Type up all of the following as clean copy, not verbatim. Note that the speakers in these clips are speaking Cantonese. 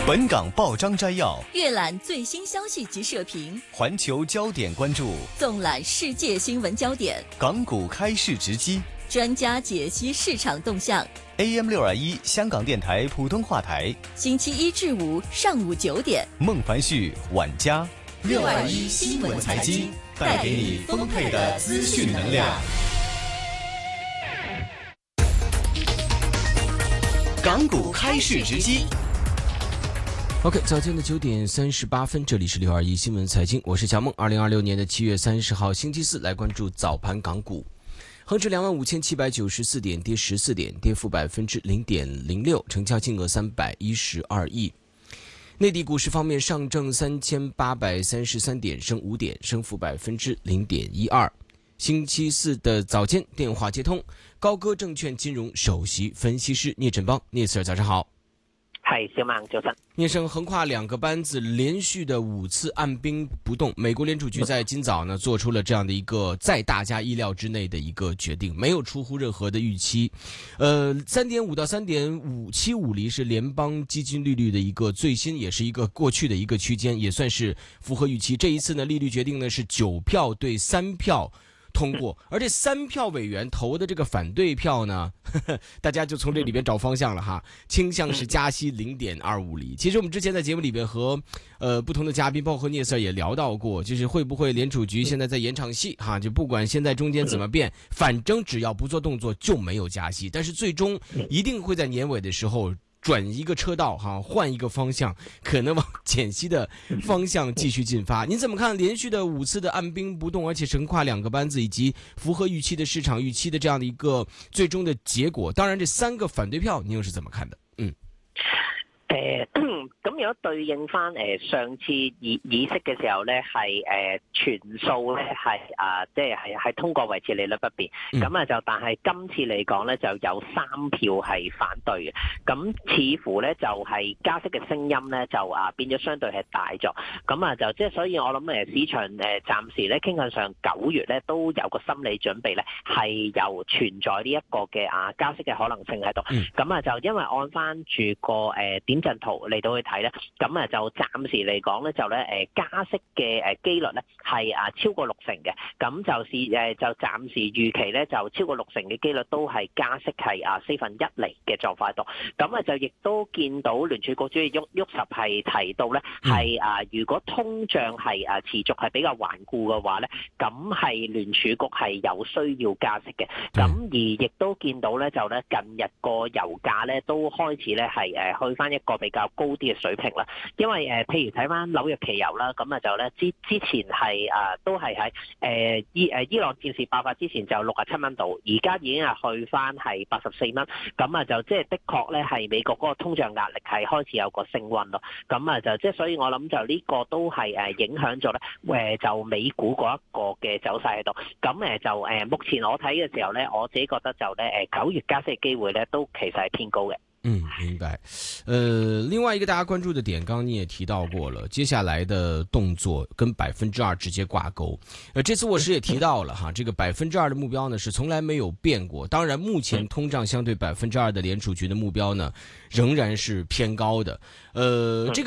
本港报章摘要， 阅览最新消息及社评， 环球焦点关注， 纵览世界新闻焦点， 港股开市直击， 专家解析市场动向。 AM621香港电台普通话台， 星期一至五上午9点， 孟凡旭、晚嘉 621新闻财经， 带给你丰沛的资讯能量。港股开市直击。 OK， 早间的9点38分，这里是621新闻财经，我是小孟。2026年的7月30号星期四，来关注早盘港股。恒指25,794点，跌14点，跌幅0.06%，成交金额312亿。内地股市方面，上证3833点，升5点，升幅0.12%。星期四的早间电话接通，高歌证券金融首席分析师聂振邦，聂 Sir 早上好。 係小孟早晨。 聂生，横跨2个班子，连续的5次按兵不动。美国联储局在今早呢做出了这样的一个在大家意料之内的一个决定，没有出乎任何的预期。3.5到3.575厘是联邦基金利率的一个最新，也是一个过去的一个区间，也算是符合预期。这一次呢，利率决定呢是9票对3票。通过，而这3票委员投的这个反对票呢，大家就从这里边找方向了哈，倾向是加息0.25厘。其实我们之前在节目里边和不同的嘉宾，包括聂 Sir 也聊到过，就是会不会联储局现在在演场戏哈，就不管现在中间怎么变，反正只要不做动作就没有加息，但是最终一定会在年尾的时候转一个车道哈，换一个方向，可能往减息的方向继续进发。您怎么看连续的5次的按兵不动，而且横跨2个班子，以及符合预期的市场预期的这样的一个最终的结果？当然，这3个反对票，您又是怎么看的？ 咁如果對應翻上次議息嘅時候咧，係全數咧即係通過維持利率不變，咁就但係今次嚟講咧就有3票係反對嘅，咁似乎咧就係加息嘅聲音咧就變咗相對係大咗，咁就即係所以我諗市場暫時咧傾向上9月咧都有個心理準備咧係有存在呢一個嘅加息嘅可能性喺度，咁就因為按翻住個點陣圖嚟到去睇咧，咁就暫時嚟講咧就咧加息嘅機率咧係超過60%嘅，咁就暫時預期咧就超過60%嘅機率都係加息係1/4厘嘅狀況度，咁就亦都見到聯儲局主席沃什係提到咧係如果通脹係持續係比較頑固嘅話咧，咁係聯儲局係有需要加息嘅，咁而亦都見到咧就咧近日個油價咧都開始咧係去翻一個比較高啲嘅水平啦，因為譬如睇翻紐約期油啦，咁就咧之前係都係喺伊朗戰事爆發之前就67蚊度，而家已經係去翻係84蚊，咁就即係的確咧係美國嗰個通脹壓力係開始有個升溫咯，咁就即係所以我諗就呢個都係影響咗咧就美股嗰一個嘅走勢喺度，咁就目前我睇嘅時候咧，我自己覺得就咧9月加息嘅機會咧都其實係偏高嘅。 明白。另外一个大家关注的点，刚刚你也提到过了，接下来的动作跟2%直接挂钩。这次沃什也提到了哈，这个2%的目标呢是从来没有变过。当然，目前通胀相对2%的联储局的目标呢，仍然是偏高的。这个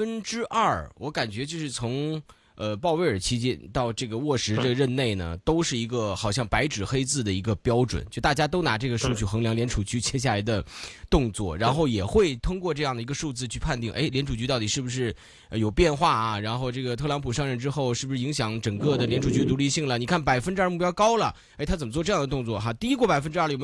2%，我感觉就是从鲍威尔期间到这个沃什这个任内呢，都是一个好像白纸黑字的一个标准，就大家都拿这个数据衡量联储局接下来的动作，然后也会通过这样的一个数字去判定，联储局到底是不是有变化啊？然后这个特朗普上任之后，是不是影响整个的联储局独立性了？你看2%目标高了，他怎么做这样的动作哈？低过2%有没有